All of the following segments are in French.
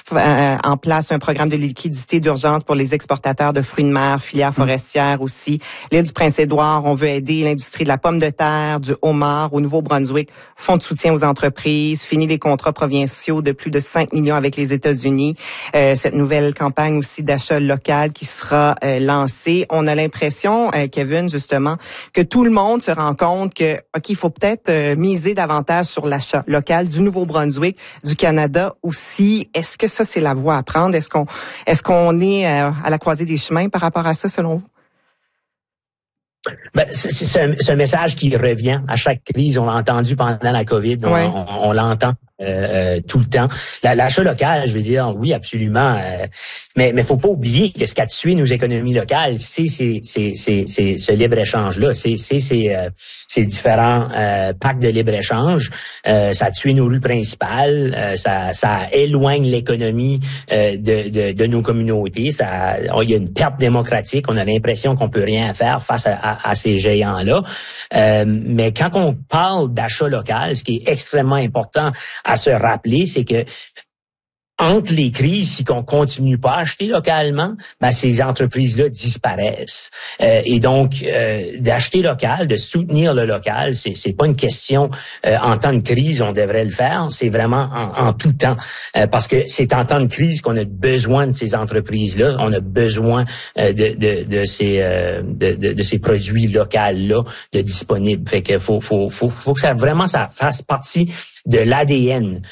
en place un programme de liquidité d'urgence pour les exportateurs de fruits de mer, filière forestière aussi. L'île du Prince-Édouard, on veut aider l'industrie de la pomme de terre, du homard. Au Nouveau-Brunswick, fonds de soutien aux entreprises, fini les contrats provinciaux de plus de 5 millions avec les États-Unis. Cette nouvelle campagne aussi d'achat local qui sera lancée. On a l'impression, Kevin, justement, que tout le monde se rend compte que, OK, il faut peut-être miser davantage sur l'achat local du Nouveau-Brunswick, du Canada aussi. Est-ce que ça, c'est la voie à prendre? Est-ce qu'on est à la croisée des chemins par rapport à ça, selon vous? Ben, c'est un message qui revient à chaque crise. On l'a entendu pendant la COVID. On l'entend tout le temps. L'achat local, je veux dire, oui, absolument. Mais faut pas oublier que ce qui a tué nos économies locales, c'est ce libre-échange-là. C'est ces différents pactes de libre-échange. Ça a tué nos rues principales. Ça éloigne l'économie de nos communautés. Il y a une perte démocratique. On a l'impression qu'on peut rien faire face à ces géants-là. Mais quand on parle d'achat local, ce qui est extrêmement important à se rappeler, c'est que entre les crises, si qu'on continue pas à acheter localement, ben ces entreprises-là disparaissent. Et donc, d'acheter local, de soutenir le local, c'est pas une question en temps de crise, on devrait le faire. C'est vraiment en tout temps, parce que c'est en temps de crise qu'on a besoin de ces entreprises-là. On a besoin de ces produits locaux-là de disponibles. Fait que faut que ça fasse partie de l'ADN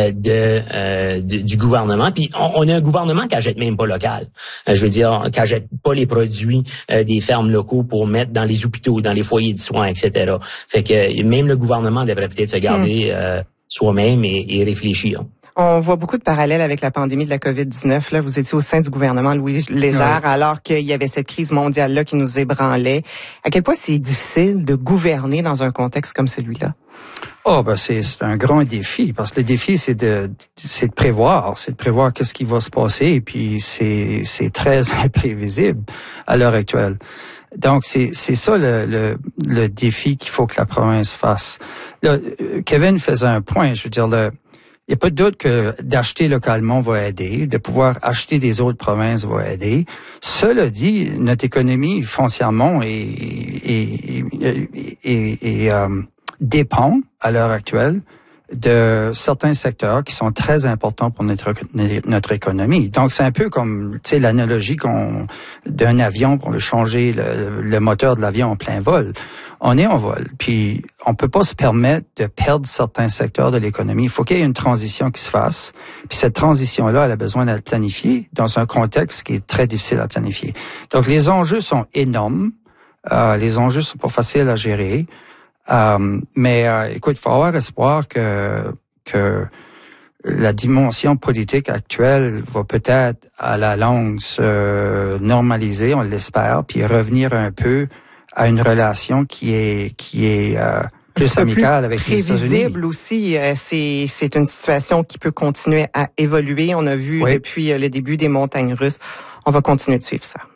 du gouvernement. Puis on a un gouvernement qui achète même pas local. Je veux dire, qui achète pas les produits des fermes locaux pour mettre dans les hôpitaux, dans les foyers de soins, etc. Fait que même le gouvernement devrait peut-être se garder soi-même et réfléchir. On voit beaucoup de parallèles avec la pandémie de la COVID-19. Là, vous étiez au sein du gouvernement Louis Légère, alors qu'il y avait cette crise mondiale-là qui nous ébranlait. À quel point c'est difficile de gouverner dans un contexte comme celui-là? C'est un grand défi, parce que le défi, c'est de prévoir qu'est-ce qui va se passer, et puis c'est très imprévisible à l'heure actuelle. Donc, c'est ça le défi qu'il faut que la province fasse. Là, Kevin faisait un point, je veux dire, il n'y a pas de doute que d'acheter localement va aider, de pouvoir acheter des autres provinces va aider. Cela dit, notre économie foncièrement dépend à l'heure actuelle de certains secteurs qui sont très importants pour notre économie. Donc, c'est un peu comme, tu sais, l'analogie d'un avion pour changer le moteur de l'avion en plein vol. On est en vol, puis on peut pas se permettre de perdre certains secteurs de l'économie. Il faut qu'il y ait une transition qui se fasse. Puis cette transition-là, elle a besoin d'être planifiée dans un contexte qui est très difficile à planifier. Donc, les enjeux sont énormes. Les enjeux sont pas faciles à gérer. Mais écoute, il faut avoir espoir que la dimension politique actuelle va peut-être à la longue se normaliser, on l'espère, puis revenir un peu à une relation qui est plus amicale avec les États-Unis. Prévisible aussi, c'est une situation qui peut continuer à évoluer. On a vu depuis le début des montagnes russes. On va continuer de suivre ça.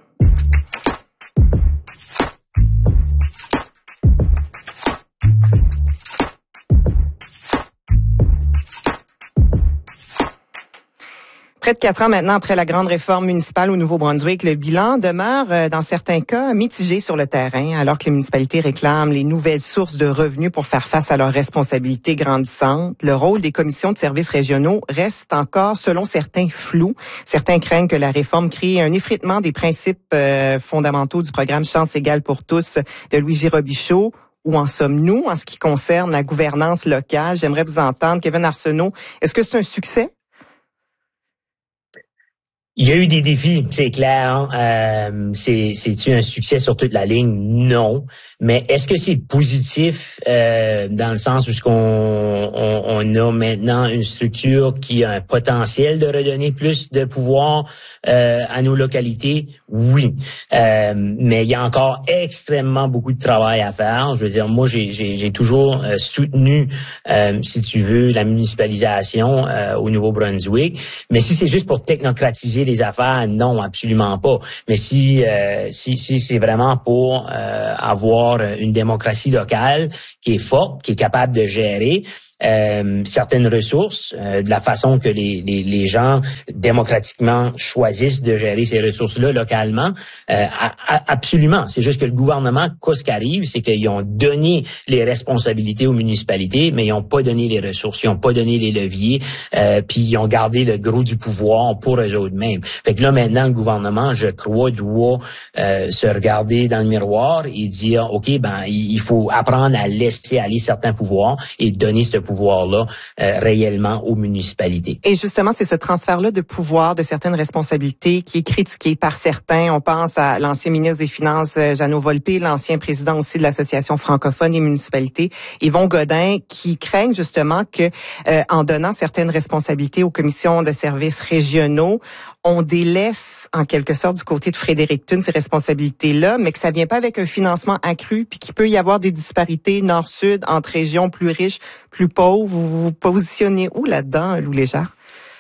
Près de 4 ans maintenant après la grande réforme municipale au Nouveau-Brunswick, le bilan demeure, dans certains cas, mitigé sur le terrain, alors que les municipalités réclament les nouvelles sources de revenus pour faire face à leurs responsabilités grandissantes. Le rôle des commissions de services régionaux reste encore, selon certains, flou. Certains craignent que la réforme crée un effritement des principes fondamentaux du programme Chance égale pour tous de Louis Robichaud. Où en sommes-nous en ce qui concerne la gouvernance locale? J'aimerais vous entendre. Kevin Arsenault, est-ce que c'est un succès? Il y a eu des défis, c'est clair. C'est-tu un succès sur toute la ligne? Non. Mais est-ce que c'est positif dans le sens où on a maintenant une structure qui a un potentiel de redonner plus de pouvoir à nos localités? Oui. Mais il y a encore extrêmement beaucoup de travail à faire. Je veux dire, moi, j'ai toujours soutenu, si tu veux, la municipalisation au Nouveau-Brunswick. Mais si c'est juste pour technocratiser les affaires, non, absolument pas. Mais si c'est vraiment pour avoir une démocratie locale qui est forte, qui est capable de gérer, certaines ressources, de la façon que les gens démocratiquement choisissent de gérer ces ressources-là localement. Absolument. C'est juste que le gouvernement, ce qui arrive, c'est qu'ils ont donné les responsabilités aux municipalités, mais ils n'ont pas donné les ressources, ils n'ont pas donné les leviers, puis ils ont gardé le gros du pouvoir pour eux autres mêmes. Fait que là, maintenant, le gouvernement, je crois, doit se regarder dans le miroir et dire, OK, il faut apprendre à laisser aller certains pouvoirs et donner ce pouvoir-là réellement aux municipalités. Et justement, c'est ce transfert-là de pouvoir, de certaines responsabilités qui est critiqué par certains. On pense à l'ancien ministre des Finances, Jeannot Volpe, l'ancien président aussi de l'Association francophone des municipalités, Yvon Godin, qui craignent justement que, en donnant certaines responsabilités aux commissions de services régionaux, on délaisse en quelque sorte du côté de Fredericton ces responsabilités-là, mais que ça vient pas avec un financement accru, puis qu'il peut y avoir des disparités nord-sud entre régions plus riches, plus pauvres. Vous vous positionnez où là-dedans, Lou Légeard?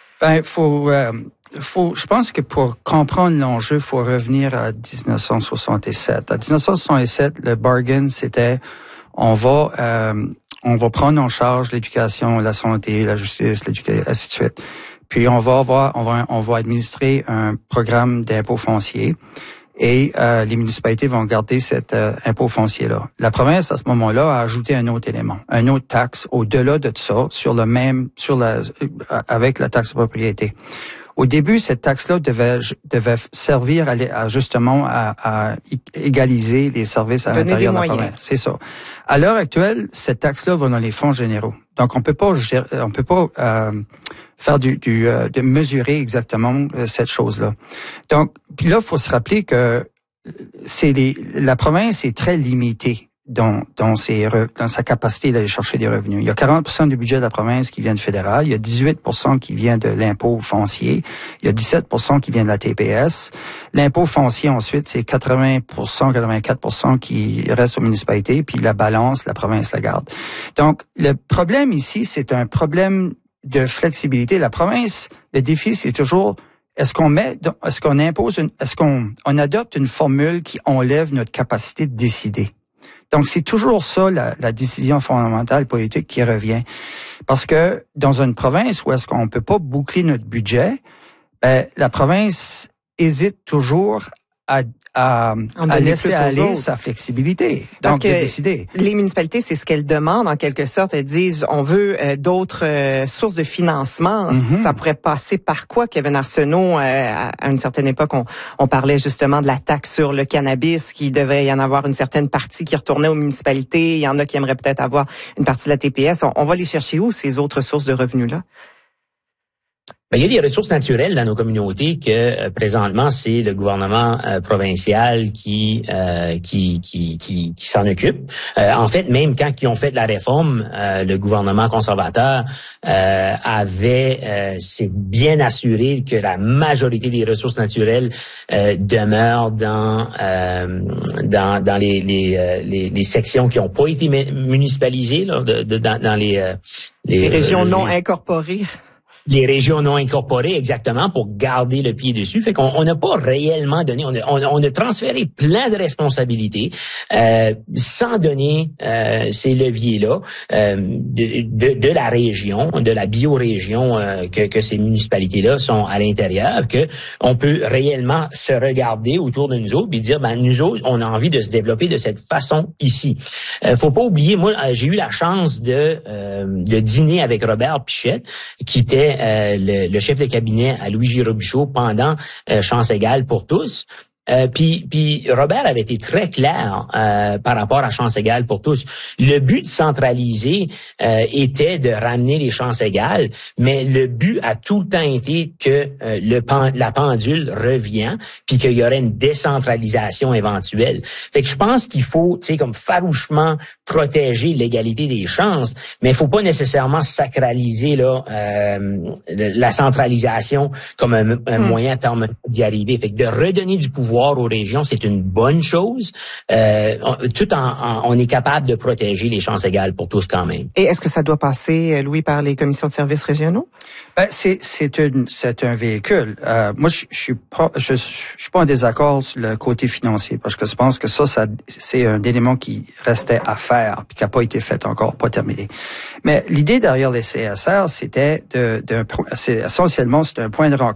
Je pense que pour comprendre l'enjeu, faut revenir à 1967. À 1967, le bargain, c'était on va prendre en charge l'éducation, la santé, la justice, l'éducation, ainsi de suite. Puis on va administrer un programme d'impôt foncier et les municipalités vont garder cet impôt foncier-là. La province, à ce moment-là, a ajouté un autre élément, un autre taxe au-delà de ça, avec la taxe de propriété. Au début, cette taxe-là devait servir justement à égaliser les services à l'intérieur de la province. C'est ça. À l'heure actuelle, cette taxe-là va dans les fonds généraux. Donc, on peut pas faire de mesurer exactement cette chose-là. Donc, puis là, il faut se rappeler que la province est très limitée dans sa capacité d'aller chercher des revenus. Il y a 40% du budget de la province qui vient de fédéral, il y a 18% qui vient de l'impôt foncier, il y a 17% qui vient de la TPS. L'impôt foncier, ensuite, c'est 84% qui reste aux municipalités, puis la balance, la province la garde. Donc, le problème ici, c'est un problème de flexibilité. La province, le défi, c'est toujours est-ce qu'on adopte une formule qui enlève notre capacité de décider? Donc, c'est toujours ça, la décision fondamentale politique qui revient. Parce que dans une province où est-ce qu'on peut pas boucler notre budget, la province hésite toujours à laisser aller sa flexibilité, donc de décider. Les municipalités, c'est ce qu'elles demandent en quelque sorte. Elles disent, on veut d'autres sources de financement. Mm-hmm. Ça pourrait passer par quoi, Kevin Arsenault? À une certaine époque, on parlait justement de la taxe sur le cannabis, qu'il devait y en avoir une certaine partie qui retournait aux municipalités. Il y en a qui aimeraient peut-être avoir une partie de la TPS. On va les chercher où, ces autres sources de revenus-là? Il y a des ressources naturelles dans nos communautés que présentement c'est le gouvernement provincial qui s'en occupe. En fait, même quand ils ont fait la réforme, le gouvernement conservateur s'est bien assuré que la majorité des ressources naturelles demeurent dans les sections qui n'ont pas été municipalisées là, dans les régions non incorporées. Les régions non incorporées, exactement, pour garder le pied dessus. Fait qu'on n'a pas réellement donné, on a transféré plein de responsabilités sans donner ces leviers-là de la région, de la biorégion que ces municipalités-là sont à l'intérieur, que on peut réellement se regarder autour de nous autres et dire, nous autres, on a envie de se développer de cette façon ici. Faut pas oublier, moi, j'ai eu la chance de dîner avec Robert Pichette, qui était le chef de cabinet à Louis-J. Robichaud pendant Chance égale pour tous. Puis Robert avait été très clair par rapport à Chance égale pour tous. Le but de centraliser était de ramener les chances égales, mais le but a tout le temps été que la pendule revient, puis qu'il y aurait une décentralisation éventuelle. Fait que je pense qu'il faut, tu sais, comme farouchement protéger l'égalité des chances, mais il faut pas nécessairement sacraliser la centralisation comme un moyen permanent d'y arriver. Fait que de redonner du pouvoir pouvoir aux régions, c'est une bonne chose. On est capable de protéger les chances égales pour tous quand même. Et est-ce que ça doit passer, Louis, par les commissions de services régionaux? C'est un véhicule. Moi, je suis pas en désaccord sur le côté financier parce que je pense que ça c'est un élément qui restait à faire puis qui n'a pas été fait encore, pas terminé. Mais l'idée derrière les CSR, c'était essentiellement c'est un point de rencontre